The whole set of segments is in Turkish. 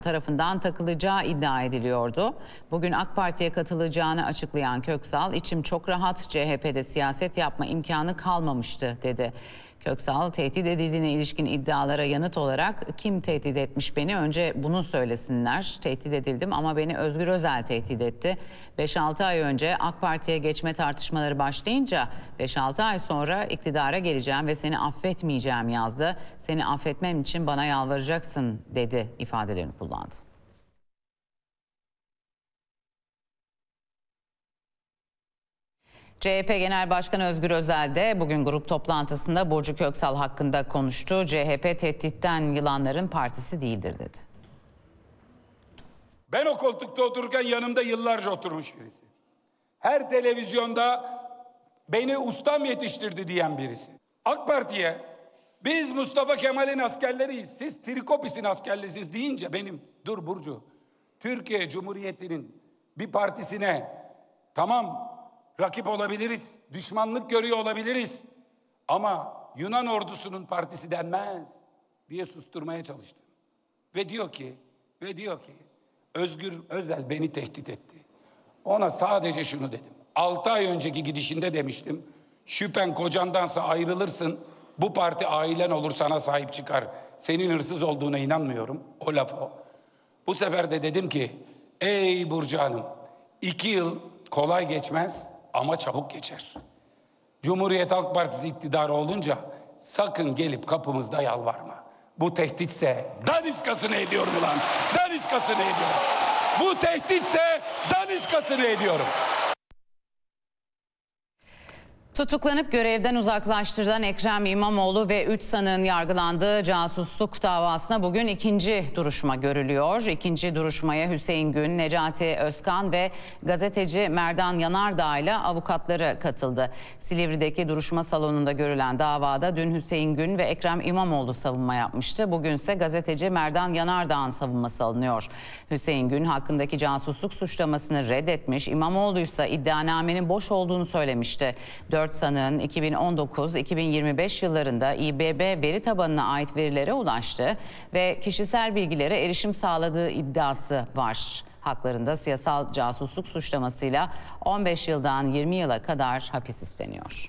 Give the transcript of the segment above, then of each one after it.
tarafından takılacağı iddia ediliyordu. Bugün AK Parti'ye katılacağını açıklayan Köksal, "İçim çok rahat, CHP'de siyaset yapma imkanı kalmamıştı," dedi. Köksal, tehdit edildiğine ilişkin iddialara yanıt olarak "Kim tehdit etmiş beni? Önce bunu söylesinler. Tehdit edildim ama beni Özgür Özel tehdit etti. 5-6 ay önce AK Parti'ye geçme tartışmaları başlayınca 5-6 ay sonra iktidara geleceğim ve seni affetmeyeceğim yazdı. Seni affetmem için bana yalvaracaksın," dedi ifadelerini kullandı. CHP Genel Başkanı Özgür Özel de bugün grup toplantısında Burcu Köksal hakkında konuştu. CHP tehditten yılanların partisi değildir dedi. Ben o koltukta otururken yanımda yıllarca oturmuş birisi. Her televizyonda beni ustam yetiştirdi diyen birisi. AK Parti'ye "Biz Mustafa Kemal'in askerleriyiz, siz Trikopis'in askerlisiz" deyince benim "Dur Burcu, Türkiye Cumhuriyeti'nin bir partisine tamam rakip olabiliriz, düşmanlık görüyor olabiliriz ama Yunan ordusunun partisi denmez" diye susturmaya çalıştım. Ve diyor ki Özgür Özel beni tehdit etti. Ona sadece şunu dedim. 6 ay önceki gidişinde demiştim. "Şüphen kocandansa ayrılırsın. Bu parti ailen olur, sana sahip çıkar. Senin hırsız olduğuna inanmıyorum." O laf o. Bu sefer de dedim ki "Ey Burcu Hanım, 2 yıl kolay geçmez ama çabuk geçer. Cumhuriyet Halk Partisi iktidarı olunca sakın gelip kapımızda yalvarma. Bu tehditse daniskasını ediyorum ulan. Daniskasını ediyorum. Bu tehditse daniskasını ediyorum." Tutuklanıp görevden uzaklaştırılan Ekrem İmamoğlu ve 3 sanığın yargılandığı casusluk davasına bugün ikinci duruşma görülüyor. İkinci duruşmaya Hüseyin Gün, Necati Özkan ve gazeteci Merdan Yanardağ ile avukatları katıldı. Silivri'deki duruşma salonunda görülen davada dün Hüseyin Gün ve Ekrem İmamoğlu savunma yapmıştı. Bugünse gazeteci Merdan Yanardağ'ın savunması alınıyor. Hüseyin Gün hakkındaki casusluk suçlamasını reddetmiş, İmamoğlu ise iddianamenin boş olduğunu söylemişti. 4 sanığın 2019-2025 yıllarında İBB veri tabanına ait verilere ulaştı ve kişisel bilgilere erişim sağladığı iddiası var. Haklarında siyasal casusluk suçlamasıyla 15 yıldan 20 yıla kadar hapis isteniyor.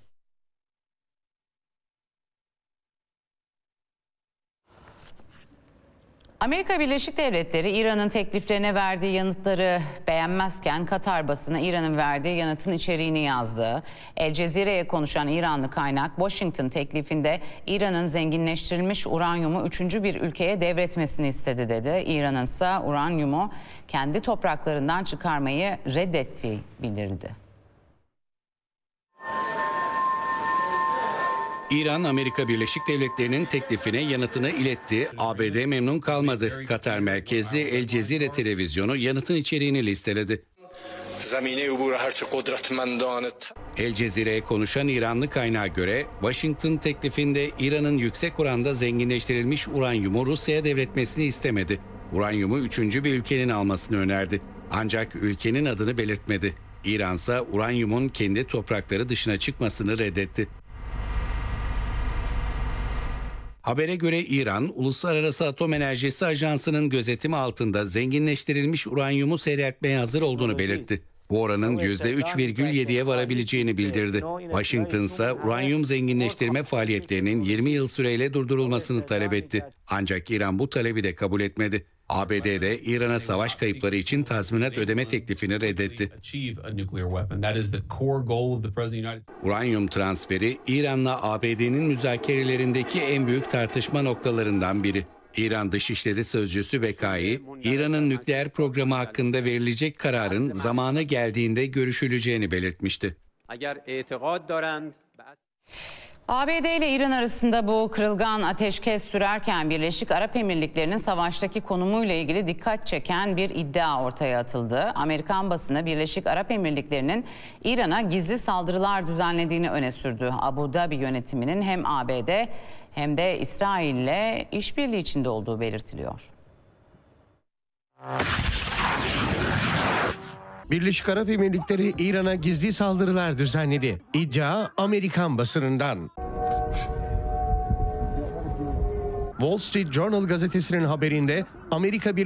Amerika Birleşik Devletleri İran'ın tekliflerine verdiği yanıtları beğenmezken Katar basını İran'ın verdiği yanıtın içeriğini yazdı. El Cezire'ye konuşan İranlı kaynak, Washington teklifinde İran'ın zenginleştirilmiş uranyumu 3. bir ülkeye devretmesini istedi dedi. İran'ın ise uranyumu kendi topraklarından çıkarmayı reddettiği bildirildi. İran, Amerika Birleşik Devletleri'nin teklifine yanıtını iletti. ABD memnun kalmadı. Katar merkezli El Cezire televizyonu yanıtın içeriğini listeledi. El Cezire'ye konuşan İranlı kaynağa göre Washington teklifinde İran'ın yüksek oranda zenginleştirilmiş uranyumu Rusya'ya devretmesini istemedi. Uranyumu 3. bir ülkenin almasını önerdi. Ancak ülkenin adını belirtmedi. İran ise uranyumun kendi toprakları dışına çıkmasını reddetti. Habere göre İran, Uluslararası Atom Enerjisi Ajansı'nın gözetimi altında zenginleştirilmiş uranyumu seyreltmeye hazır olduğunu belirtti. Bu oranın %3,7'ye varabileceğini bildirdi. Washington ise uranyum zenginleştirme faaliyetlerinin 20 yıl süreyle durdurulmasını talep etti. Ancak İran bu talebi de kabul etmedi. ABD de İran'a savaş kayıpları için tazminat ödeme teklifini reddetti. Uranyum transferi İran'la ABD'nin müzakerelerindeki en büyük tartışma noktalarından biri. İran Dışişleri Sözcüsü Bekai, İran'ın nükleer programı hakkında verilecek kararın zamanı geldiğinde görüşüleceğini belirtmişti. ABD ile İran arasında bu kırılgan ateşkes sürerken Birleşik Arap Emirlikleri'nin savaştaki konumuyla ilgili dikkat çeken bir iddia ortaya atıldı. Amerikan basını Birleşik Arap Emirlikleri'nin İran'a gizli saldırılar düzenlediğini öne sürdü. Abu Dhabi yönetiminin hem ABD hem de İsrail'le işbirliği içinde olduğu belirtiliyor. Birleşik Arap Emirlikleri İran'a gizli saldırılar düzenledi. İddia Amerikan basınından. Wall Street Journal gazetesinin haberinde Amerika